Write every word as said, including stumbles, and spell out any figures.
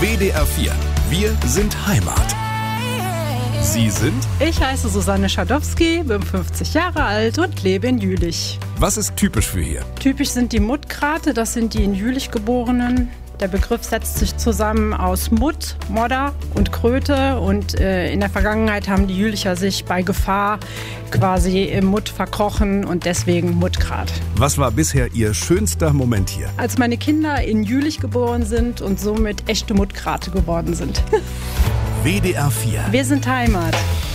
W D R vier. Wir sind Heimat. Sie sind? Ich heiße Susanne Schadowski, bin fünfzig Jahre alt und lebe in Jülich. Was ist typisch für hier? Typisch sind die Muttgrate, das sind die in Jülich Geborenen. Der Begriff setzt sich zusammen aus Mutt, Modder und Kröte und äh, in der Vergangenheit haben die Jülicher sich bei Gefahr quasi im Mutt verkrochen und deswegen Muttgrat. Was war bisher Ihr schönster Moment hier? Als meine Kinder in Jülich geboren sind und somit echte Muttgrate geworden sind. W D R vier. Wir sind Heimat.